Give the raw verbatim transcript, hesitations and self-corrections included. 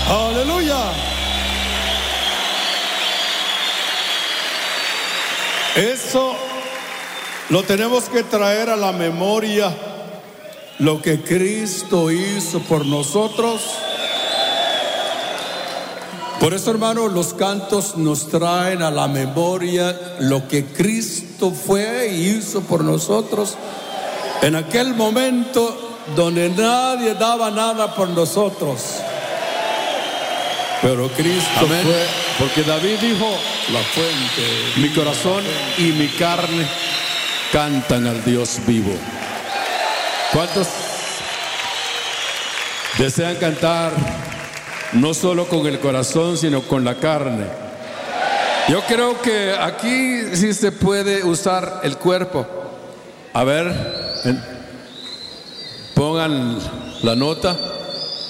Aleluya. Eso lo tenemos que traer a la memoria, lo que Cristo hizo por nosotros. Por eso, hermanos, los cantos nos traen a la memoria lo que Cristo fue y hizo por nosotros en aquel momento donde nadie daba nada por nosotros. Pero Cristo Amén. fue Porque David dijo: la fuente. mi corazón y mi carne cantan al Dios vivo. ¿Cuántos desean cantar no solo con el corazón, sino con la carne? Yo creo que aquí sí se puede usar el cuerpo. A ver, en- pongan la nota.